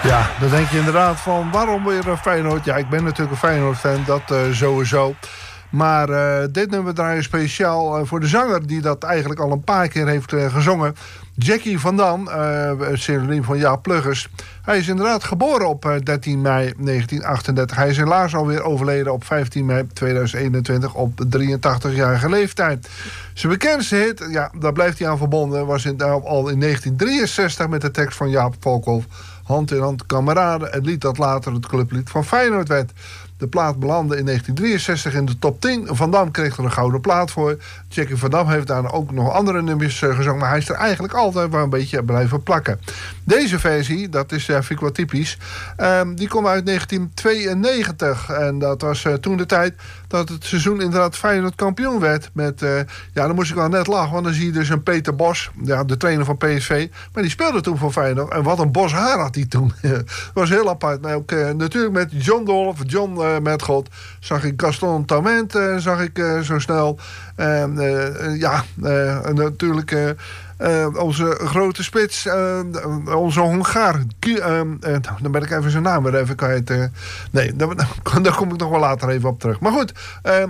Ja, dan denk je inderdaad van waarom weer Feyenoord? Ja, ik ben natuurlijk een Feyenoord-fan, dat sowieso. Maar dit nummer draaien speciaal voor de zanger die dat eigenlijk al een paar keer heeft gezongen. Jackie van Dam, pseudoniem van Jaap Pluggers. Hij is inderdaad geboren op 13 mei 1938. Hij is helaas alweer overleden op 15 mei 2021 op 83-jarige leeftijd. Zijn bekendste hit, ja, daar blijft hij aan verbonden, was al in 1963 met de tekst van Jaap Valkhoff. Hand in hand kameraden, het lied dat later het clublied van Feyenoord werd. De plaat belandde in 1963 in de top 10. Van Dam kreeg er een gouden plaat voor. Jackie van Dam heeft daar ook nog andere nummers gezongen, maar hij is er eigenlijk altijd wel een beetje blijven plakken. Deze versie, dat is, vind ik wel typisch, die komt uit 1992. En dat was toen de tijd dat het seizoen inderdaad Feyenoord kampioen werd. Met, ja, dan moest ik wel net lachen, want dan zie je dus een Peter Bos, ja, de trainer van PSV. Maar die speelde toen voor Feyenoord. En wat een bos haar had hij toen. Dat was heel apart. Maar ook natuurlijk met John Dolph, John met God, zag ik Gaston Tament, zag ik zo snel. Ja, natuurlijk onze grote spits, onze Hongaar. Dan ben ik even zijn naam weer even kwijt. Nee, daar kom ik nog wel later even op terug. Maar goed,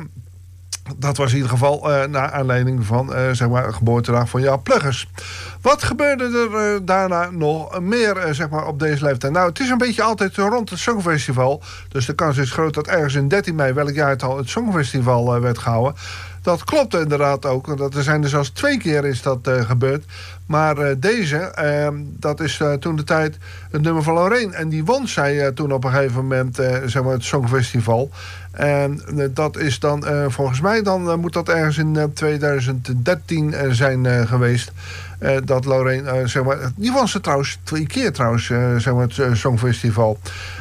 dat was in ieder geval naar aanleiding van zeg maar, de geboortedag van Jaap Pluggers. Wat gebeurde er daarna nog meer zeg maar, op deze leeftijd? Nou, het is een beetje altijd rond het Songfestival. Dus de kans is groot dat ergens in 13 mei, welk jaartal het Songfestival werd gehouden. Dat klopt inderdaad ook. Dat er zijn dus zelfs 2 keer is dat gebeurd. Maar deze, dat is toen de tijd het nummer van Loreen. En die won zij toen op een gegeven moment zeg maar het Songfestival. En dat is dan volgens mij, dan moet dat ergens in 2013 zijn geweest. Dat Loreen, zeg maar, die won ze trouwens 2 keer trouwens, zeg maar het Songfestival.